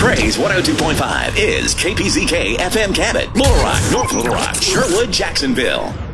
Praise 102.5 is KPZK FM Cabot, Little Rock, North Little Rock, Sherwood, Jacksonville.